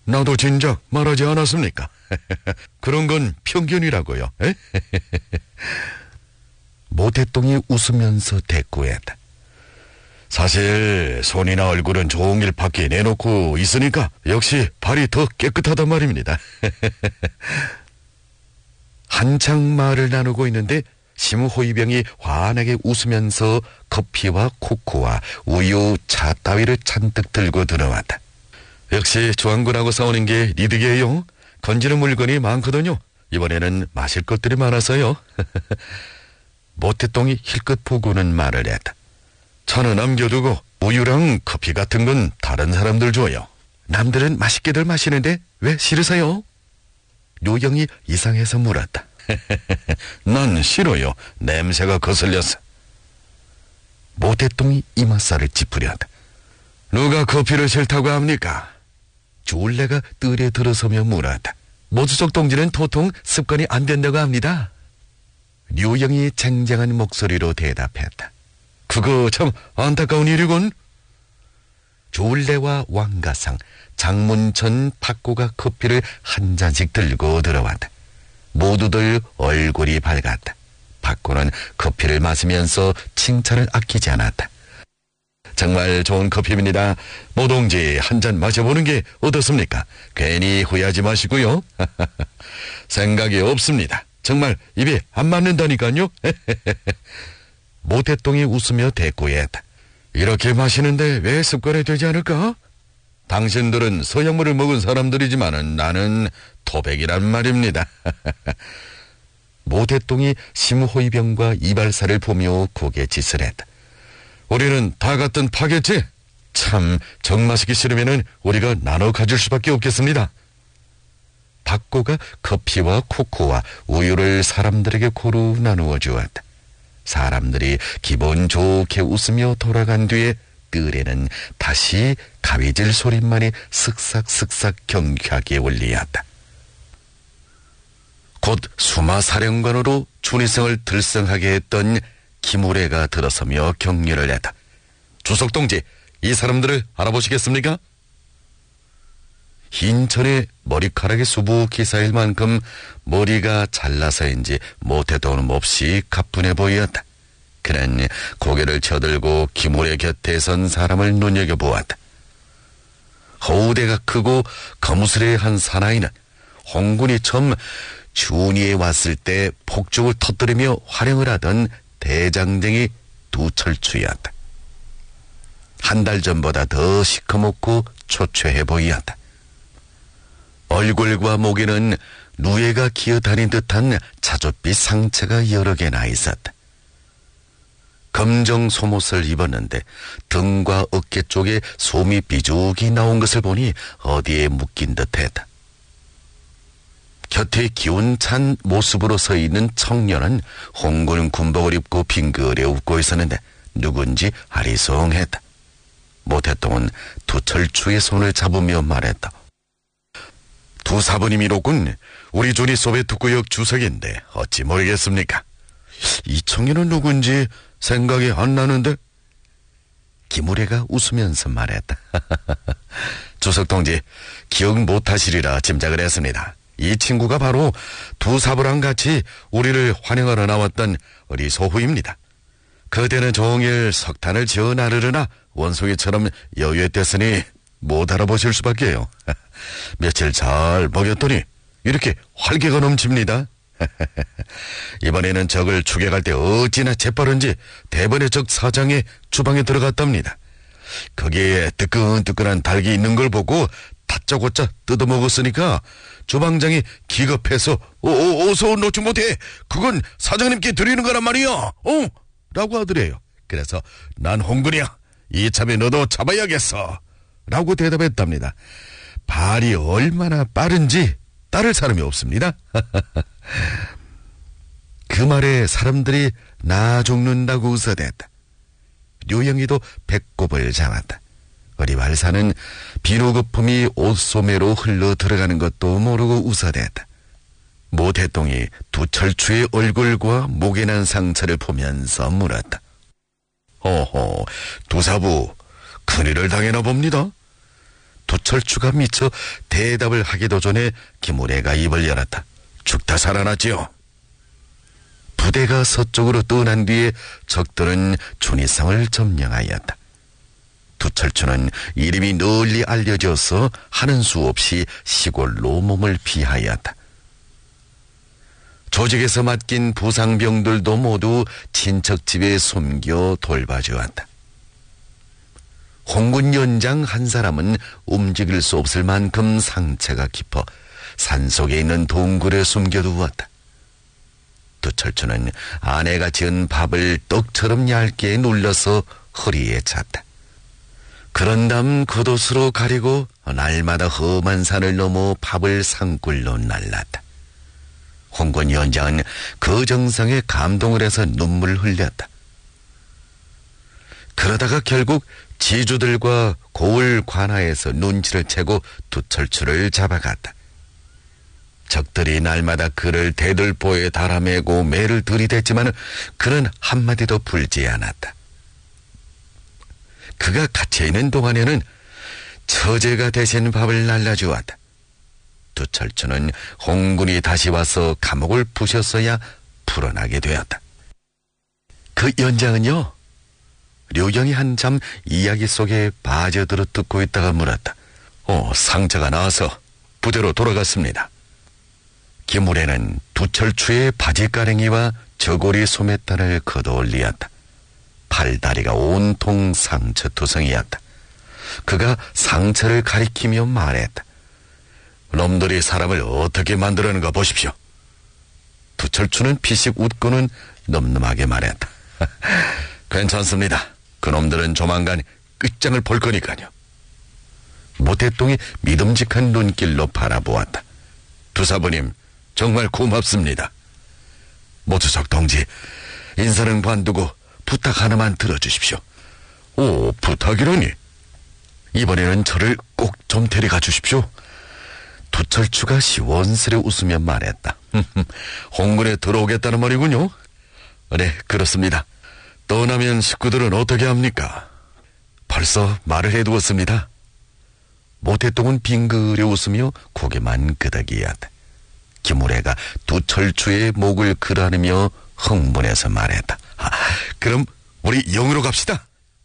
나도 진작 말하지 않았습니까? 그런 건 편견이라고요. 모태똥이 웃으면서 대꾸했다. 사실 손이나 얼굴은 종일 밖에 내놓고 있으니까 역시 발이 더 깨끗하단 말입니다. 한창 말을 나누고 있는데 심호이병이 환하게 웃으면서 커피와 코코아, 우유, 차 따위를 잔뜩 들고 들어왔다. 역시 조항군하고 싸우는 게 니득이에요. 건지는 물건이 많거든요. 이번에는 마실 것들이 많아서요. 모태똥이 힐끗 보고는 말을 했다. 차는 남겨두고 우유랑 커피 같은 건 다른 사람들 줘요. 남들은 맛있게들 마시는데 왜 싫으세요? 료영이 이상해서 물었다. 난 싫어요. 냄새가 거슬려서. 모태똥이 이맛살을 찌푸렸다. 누가 커피를 싫다고 합니까? 졸래가 뜰에 들어서며 물었다. 모주석 동지는 도통 습관이 안 된다고 합니다. 료영이 쟁쟁한 목소리로 대답했다. 그거 참 안타까운 일이군. 졸래와 왕가상, 장문천, 팍고가 커피를 한 잔씩 들고 들어왔다. 모두들 얼굴이 밝았다. 팍고는 커피를 마시면서 칭찬을 아끼지 않았다. 정말 좋은 커피입니다. 모동지 한 잔 마셔보는 게 어떻습니까? 괜히 후회하지 마시고요. 생각이 없습니다. 정말 입에 안 맞는다니까요. 모태똥이 웃으며 대꾸했다. 이렇게 마시는데 왜 습관이 되지 않을까? 당신들은 서약물을 먹은 사람들이지만 나는 토백이란 말입니다. 모태똥이 심호이병과 이발사를 보며 고개 짓을 했다. 우리는 다 같은 파겠지? 참, 정 마시기 싫으면은 우리가 나눠 가질 수밖에 없겠습니다. 팍고가 커피와 코코아, 우유를 사람들에게 고루 나누어 주었다. 사람들이 기분 좋게 웃으며 돌아간 뒤에 뜰에는 다시 가위질 소리만이 슥싹슥싹 경쾌하게 울리었다. 곧 수마사령관으로 준이성을 들썩하게 했던 김우래가 들어서며 격려를 했다. 주석동지, 이 사람들을 알아보시겠습니까? 흰천에 머리카락이 수북히 쌓일 만큼 머리가 잘나서인지 모태똥은 몹시 가뿐해 보였다. 그는 고개를 쳐들고 김우래 곁에 선 사람을 눈여겨보았다. 허우대가 크고 거무스레한 사나이는 홍군이 처음 준이에 왔을 때 폭죽을 터뜨리며 활용을 하던 대장쟁이 두철추였다. 한 달 전보다 더 시커멓고 초췌해 보였다. 얼굴과 목에는 누에가 기어다닌 듯한 자줏빛 상처가 여러 개나 있었다. 검정 속옷을 입었는데 등과 어깨 쪽에 솜이 삐죽이 나온 것을 보니 어디에 묶인 듯했다. 곁에 기운찬 모습으로 서 있는 청년은 홍군 군복을 입고 빙그레 웃고 있었는데 누군지 아리송했다. 모태똥은 두철추의 손을 잡으며 말했다. 두 사부님이로군. 우리 준이 소베트구역 주석인데 어찌 모르겠습니까? 이 청년은 누군지 생각이 안 나는데. 김우래가 웃으면서 말했다. 주석 동지, 기억 못하시리라 짐작을 했습니다. 이 친구가 바로 두 사부랑 같이 우리를 환영하러 나왔던 우리 소후입니다. 그대는 종일 석탄을 지어 나르르나 원숭이처럼 여유했댔으니 못 알아보실 수밖에요. 며칠 잘 먹였더니 이렇게 활기가 넘칩니다. 이번에는 적을 추격할 때 어찌나 재빠른지 대번의 적 사장의 주방에 들어갔답니다. 거기에 뜨끈뜨끈한 닭이 있는 걸 보고 다짜고짜 뜯어먹었으니까 주방장이 기겁해서 어서 놓지 못해. 그건 사장님께 드리는 거란 말이야. 라고 하더래요. 그래서 난 홍군이야. 이참에 너도 잡아야겠어. 라고 대답했답니다. 발이 얼마나 빠른지 따를 사람이 없습니다. 그 말에 사람들이 나 죽는다고 웃어댔다. 류영이도 배꼽을 잡았다. 어리발사는 비누거품이 옷소매로 흘러 들어가는 것도 모르고 웃어댔다. 모태똥이 두철추의 얼굴과 목에 난 상처를 보면서 물었다. 두사부 큰일을 당해나 봅니다. 두철추가 미처 대답을 하기도 전에 김우래가 입을 열었다. 죽다 살아났지요. 부대가 서쪽으로 떠난 뒤에 적들은 준이성을 점령하였다. 두철추는 이름이 널리 알려져서 하는 수 없이 시골로 몸을 피하였다. 조직에서 맡긴 부상병들도 모두 친척집에 숨겨 돌봐주었다. 홍군 연장 한 사람은 움직일 수 없을 만큼 상처가 깊어 산속에 있는 동굴에 숨겨두었다. 두철추는 아내가 지은 밥을 떡처럼 얇게 눌러서 허리에 찼다. 그런 다음 겉옷으로 가리고 날마다 험한 산을 넘어 밥을 산골로 날랐다. 홍군 연장은 그 정성에 감동을 해서 눈물을 흘렸다. 그러다가 결국 지주들과 고을 관하에서 눈치를 채고 두철추를 잡아갔다. 적들이 날마다 그를 대들보에 달아매고 매를 들이댔지만 그는 한마디도 풀지 않았다. 그가 갇혀있는 동안에는 처제가 대신 밥을 날라주었다. 두철추는 홍군이 다시 와서 감옥을 부셨어야 풀어나게 되었다. 그 연장은요, 류경이 한참 이야기 속에 빠져들어 듣고 있다가 물었다. 상처가 나와서 부대로 돌아갔습니다. 김우래는 두철추의 바지가랭이와 저고리 소매단을 걷어올리었다. 팔다리가 온통 상처투성이었다. 그가 상처를 가리키며 말했다. 놈들이 사람을 어떻게 만들어는가 보십시오. 두철추는 피식 웃고는 늠름하게 말했다. 괜찮습니다. 그놈들은 조만간 끝장을 볼 거니까요. 모태똥이 믿음직한 눈길로 바라보았다. 두사부님, 정말 고맙습니다. 모주석 동지, 인사는 관두고 부탁 하나만 들어주십시오. 오, 부탁이라니? 이번에는 저를 꼭 좀 데려가 주십시오. 두철추가 시원스레 웃으며 말했다. 홍군에 들어오겠다는 말이군요. 네, 그렇습니다. 떠나면 식구들은 어떻게 합니까? 벌써 말을 해두었습니다. 모태똥은 빙그레 웃으며 고개만 끄덕이었다. 김우래가 두철추의 목을 그라느며 흥분해서 말했다. 그럼 우리 영으로 갑시다.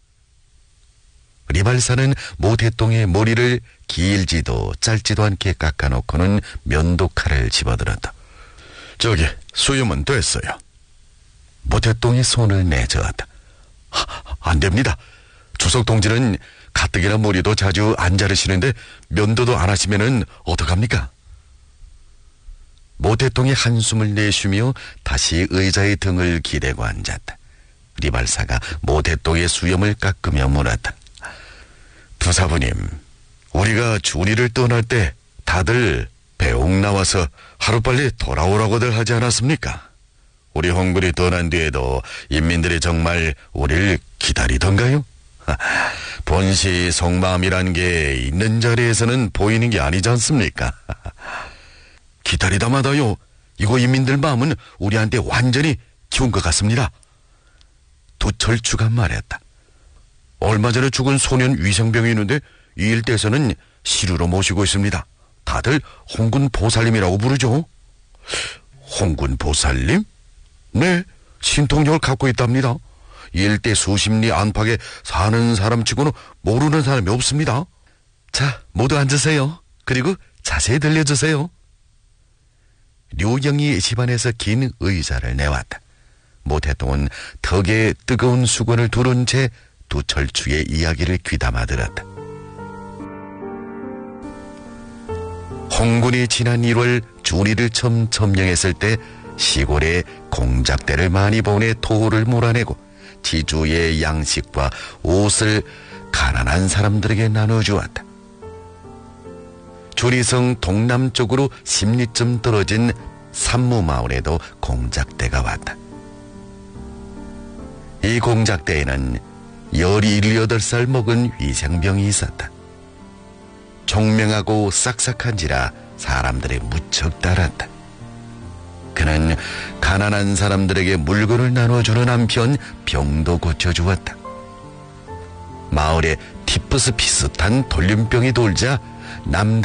리발사는 모태똥의 머리를 길지도 짧지도 않게 깎아놓고는 면도칼을 집어들었다. 저기 수염은 됐어요. 모태똥이 손을 내저었다. 안 됩니다. 주석 동지는 가뜩이나 머리도 자주 안 자르시는데 면도도 안 하시면은 어떡합니까? 모태똥이 한숨을 내쉬며 다시 의자의 등을 기대고 앉았다. 리발사가 모태똥의 수염을 깎으며 물었다. 두사부님, 우리가 준이를 떠날 때 다들 배웅 나와서 하루빨리 돌아오라고들 하지 않았습니까? 우리 홍군이 떠난 뒤에도 인민들이 정말 우리를 기다리던가요? 본시 속마음이란 게 있는 자리에서는 보이는 게 아니지 않습니까? 기다리다마다요, 이거 인민들 마음은 우리한테 완전히 키운 것 같습니다. 두철추가 말했다. 얼마 전에 죽은 소년 위생병이 있는데 이 일대에서는 시루로 모시고 있습니다. 다들 홍군 보살님이라고 부르죠. 홍군 보살님? 네, 신통력을 갖고 있답니다. 이 일대 수십리 안팎에 사는 사람치고는 모르는 사람이 없습니다. 자, 모두 앉으세요. 그리고 자세히 들려주세요. 류경이 집안에서 긴 의자를 내왔다. 모태똥은 턱에 뜨거운 수건을 두른 채 두철추의 이야기를 귀담아 들었다. 홍군이 지난 1월 준이를 처음 점령했을 때 시골에 공작대를 많이 보내 토를 몰아내고 지주의 양식과 옷을 가난한 사람들에게 나눠주었다. 준이성 동남쪽으로 10리쯤 떨어진 산무마을에도 공작대가 왔다. 이 공작대에는 17살 먹은 위생병이 있었다. 총명하고 싹싹한지라 사람들이 무척 따랐다. 그는 가난한 사람들에게 물건을 나눠주는 한편 병도 고쳐주었다. 마을에 티푸스 비슷한 돌림병이 돌자 남다